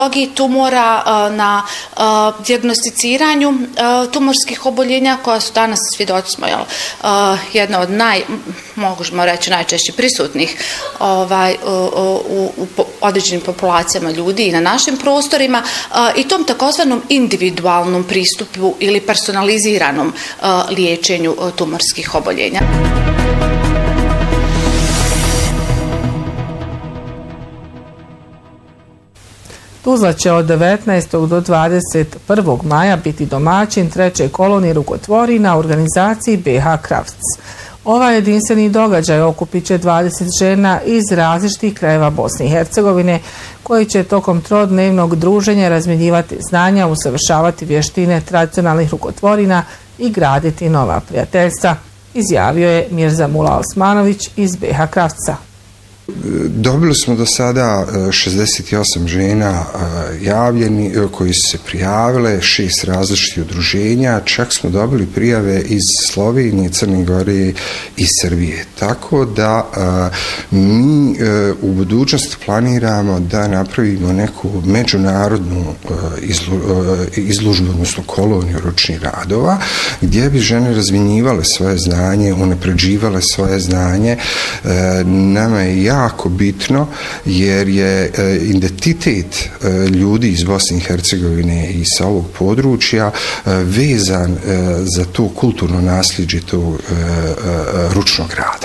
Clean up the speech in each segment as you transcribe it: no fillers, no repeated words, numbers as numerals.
tumora, na dijagnosticiranju tumorskih oboljenja koja su danas, svjedoci smo, jedna od možemo reći, najčešće prisutnih u određenim populacijama ljudi i na našim prostorima, i tom takozvanom individualnom pristupu ili personaliziranom liječenju tumorskih oboljenja. Tuzla će od 19. do 21. maja biti domaćin treće kolonije rukotvorina u organizaciji BH Crafts. Ovaj jedinstveni događaj okupit će 20 žena iz različitih krajeva Bosne i Hercegovine koji će tokom trodnevnog druženja razmjenjivati znanja, usavršavati vještine tradicionalnih rukotvorina i graditi nova prijateljstva, izjavio je Mirza Mula Osmanović iz BH Craftsa. Dobili smo do sada 68 žena javljeni koji su se prijavile, 6 različitih udruženja, čak smo dobili prijave iz Slovenije, Crne Gore i Srbije. Tako da mi u budućnosti planiramo da napravimo neku međunarodnu izložbu, odnosno koloniju ručnih radova, gdje bi žene razmjenjivale svoje znanje, unapređivale svoje znanje. Nama je jako bitno jer je identitet ljudi iz Bosne i Hercegovine i sa ovog područja vezan za to kulturno nasljeđe tog ručnog rada.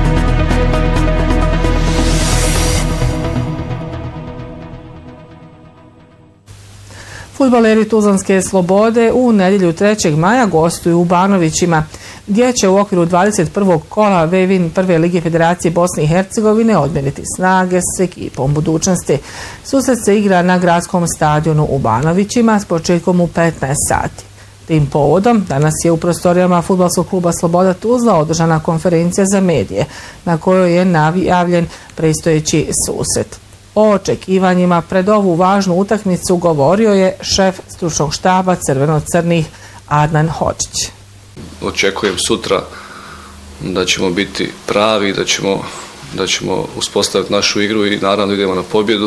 Fudbaleri Tuzlanske Slobode u nedjelju 3. maja gostuju u Banovićima, gdje će u okviru 21. kola Vevin prve lige Federacije Bosne i Hercegovine odmjeriti snage s ekipom budućnosti. Susret se igra na gradskom stadionu u Banovićima s početkom u 15 sati. Tim povodom danas je u prostorijama Fudbalskog kluba Sloboda Tuzla održana konferencija za medije, na kojoj je najavljen predstojeći susret. O očekivanjima pred ovu važnu utakmicu govorio je šef stručnog štaba Crveno-crnih Adnan Hočić. Očekujem sutra da ćemo biti pravi, da ćemo uspostaviti našu igru i naravno idemo na pobjedu.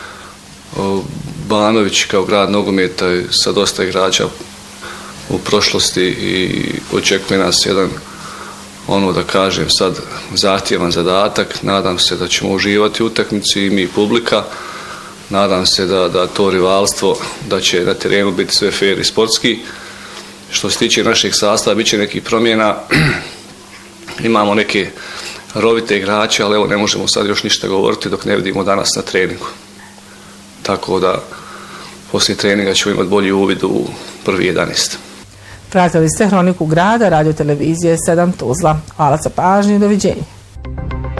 Banović kao grad nogometa sa dosta igrača u prošlosti i očekuje nas jedan, da kažem sad, zahtjevan zadatak. Nadam se da ćemo uživati u utakmici i mi i publika. Nadam se da to rivalstvo, da će na terenu biti sve fair i sportski. Što se tiče našeg sastava, bit će nekih promjena. Imamo neke rovite igrače, ali evo ne možemo sad još ništa govoriti dok ne vidimo danas na treningu. Tako da poslije treninga ćemo imati bolji uvid u prvi 11. Pratili ste Hroniku grada, radio televizije 7 Tuzla. Hvala za pažnju i doviđenja.